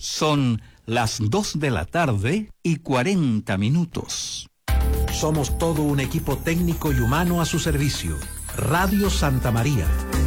Son las 2:40 PM. Somos todo un equipo técnico y humano a su servicio. Radio Santa María,